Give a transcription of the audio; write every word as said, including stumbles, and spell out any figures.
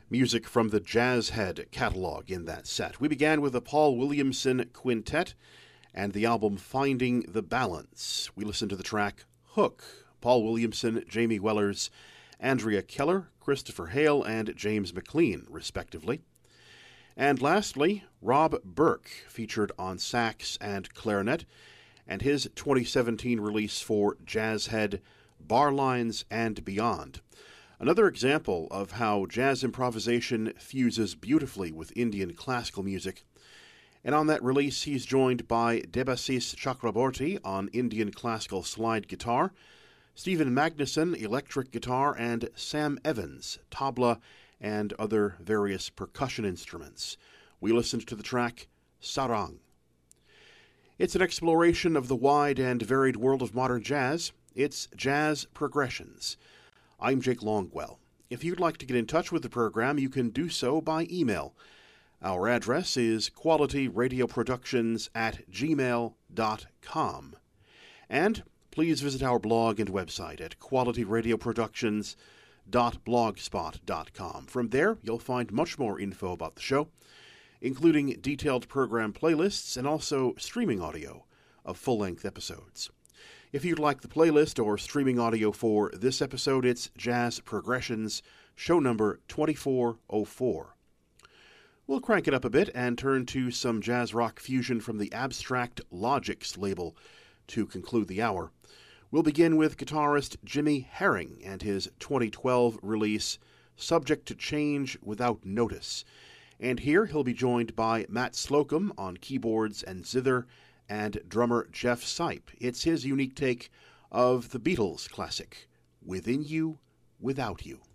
Music from the Jazzhead catalog in that set. We began with the Paul Williamson Quintet and the album Finding the Balance. We listened to the track Hook, Paul Williamson, Jamie Wellers, Andrea Keller, Christopher Hale, and James McLean, respectively. And lastly, Rob Burke, featured on sax and clarinet, and his twenty seventeen release for Jazzhead, Bar Lines and Beyond. Another example of how jazz improvisation fuses beautifully with Indian classical music. And on that release, he's joined by Debasys Chakraborty on Indian classical slide guitar, Stephen Magnuson, electric guitar, and Sam Evans, tabla, and other various percussion instruments. We listened to the track Sarang. It's an exploration of the wide and varied world of modern jazz. It's Jazz Progressions. I'm Jake Longwell. If you'd like to get in touch with the program, you can do so by email. Our address is qualityradioproductions at gmail dot com. And please visit our blog and website at qualityradioproductions dot blogspot dot com. From there, you'll find much more info about the show, including detailed program playlists and also streaming audio of full-length episodes. If you'd like the playlist or streaming audio for this episode, it's Jazz Progressions, show number twenty-four oh four. We'll crank it up a bit and turn to some jazz rock fusion from the Abstract Logics label to conclude the hour. We'll begin with guitarist Jimmy Herring and his twenty twelve release, Subject to Change Without Notice. And here he'll be joined by Matt Slocum on keyboards and zither, and drummer Jeff Sipe. It's his unique take of the Beatles classic, Within You, Without You.